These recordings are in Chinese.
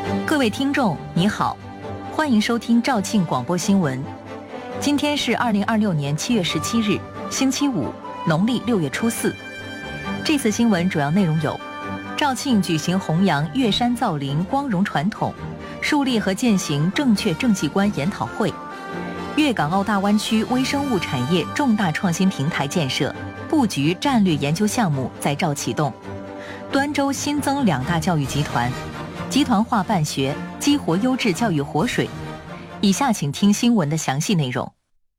各位听众，你好，欢迎收听肇庆广播新闻。今天是2026年7月17日，星期五，农历6月初4。这次新闻主要内容有：肇庆举行弘扬岳山造林光荣传统，树立和践行正确政绩观研讨会；粤港澳大湾区微生物产业重大创新平台建设布局战略研究项目在肇启动；端州新增2大教育集团，集团化办学，激活优质教育活水。以下请听新闻的详细内容。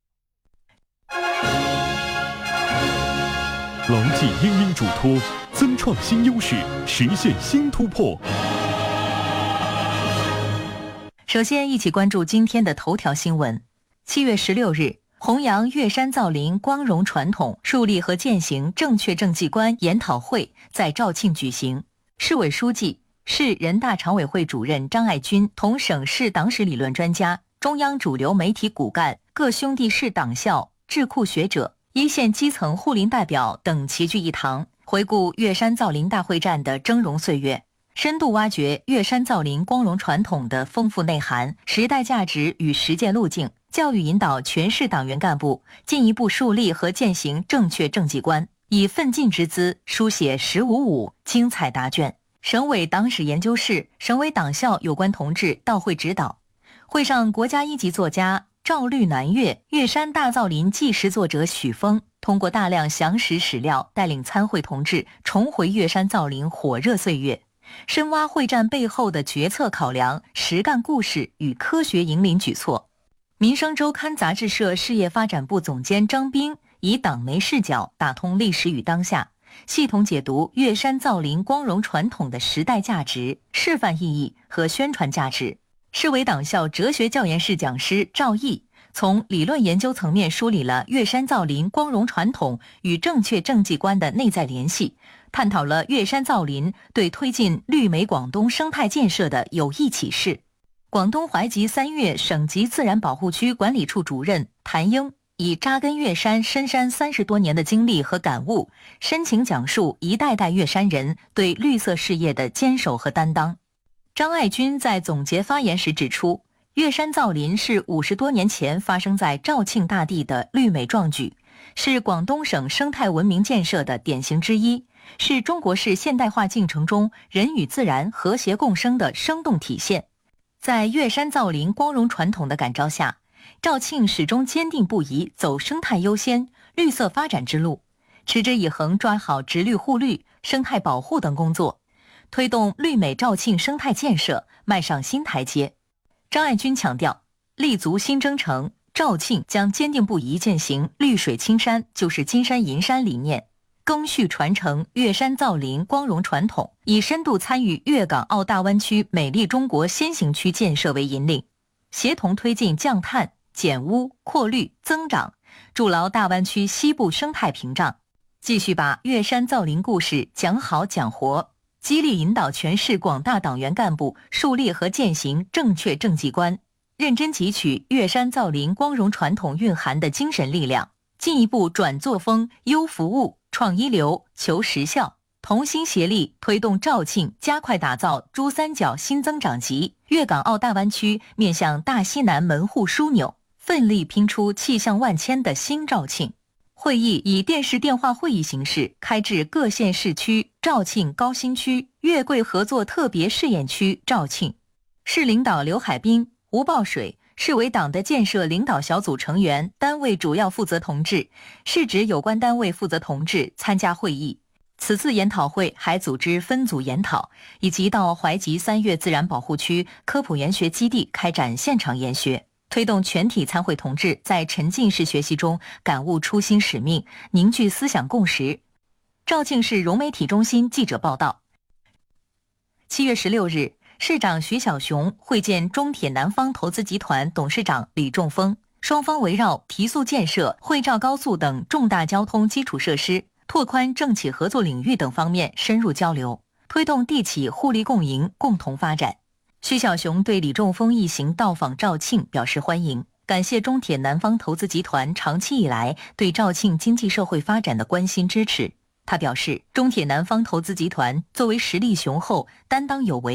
牢记殷殷嘱托，增创新优势，实现新突破。 首先一起关注今天的头条新闻。7月16日，弘扬岳山造林光荣传统，树立和践行正确政绩观研讨会在肇庆举行。市委书记、市人大常委会主任张爱军同省市党史理论专家、中央主流媒体骨干、各兄弟市党校、智库学者、一线基层护林代表等齐聚一堂，回顾岳山造林大会战的峥嵘岁月，深度挖掘岳山造林光荣传统的丰富内涵、时代价值与实践路径，教育引导全市党员干部进一步树立和践行正确政绩观，以奋进之姿书写“1055”精彩答卷。省委党史研究室、省委党校有关同志到会指导。会上，国家一级作家赵绿南岳、岳山大造林纪实作者许峰通过大量详实史料，带领参会同志重回岳山造林火热岁月，深挖会战背后的决策考量、实干故事与科学引领举措。民生周刊杂志社事业发展部总监张斌以党媒视角打通历史与当下，系统解读岳山造林光荣传统的时代价值、示范意义和宣传价值。市委党校哲学教研室讲师赵毅从理论研究层面梳理了岳山造林光荣传统与正确政绩观的内在联系，探讨了岳山造林对推进绿美广东生态建设的有益启示。广东怀集3岳省级自然保护区管理处主任谭英以扎根岳山深山30多年的经历和感悟，深情讲述一代代岳山人对绿色事业的坚守和担当。张爱军在总结发言时指出，岳山造林是50多年前发生在肇庆大地的绿美壮举，是广东省生态文明建设的典型之一，是中国式现代化进程中人与自然和谐共生的生动体现。在岳山造林光荣传统的感召下，肇庆始终坚定不移走生态优先、绿色发展之路，持之以恒抓好植绿护绿、生态保护等工作，推动绿美肇庆生态建设迈上新台阶。张爱军强调，立足新征程，肇庆将坚定不移践行绿水青山就是金山银山理念，赓续传承岳山造林光荣传统，以深度参与粤港澳大湾区美丽中国先行区建设为引领，协同推进降碳、减污、扩绿、增长，筑牢大湾区西部生态屏障，继续把岳山造林故事讲好讲活，激励引导全市广大党员干部树立和践行正确政绩观，认真汲取岳山造林光荣传统蕴含的精神力量，进一步转作风、优服务、创一流、求实效，同心协力推动肇庆加快打造珠三角新增长极、粤港澳大湾区面向大西南门户枢纽，奋力拼出气象万千的新肇庆。会议以电视电话会议形式开至各县市区肇庆高新区、粤桂合作特别试验区肇庆。市领导刘海滨、吴报水、市委党的建设领导小组成员、单位主要负责同志、市直有关单位负责同志参加会议。此次研讨会还组织分组研讨，以及到怀集3岳自然保护区科普研学基地开展现场研学，推动全体参会同志在沉浸式学习中感悟初心使命，凝聚思想共识。肇庆市融媒体中心记者报道，7月16日，市长徐小雄会见中铁南方投资集团董事长李仲峰，双方围绕提速建设、会肇高速等重大交通基础设施、拓宽政企合作领域等方面深入交流，推动地企互利共赢、共同发展。徐小雄对李仲峰一行到访肇庆表示欢迎，感谢中铁南方投资集团长期以来对肇庆经济社会发展的关心支持。他表示，中铁南方投资集团作为实力雄厚、担当有为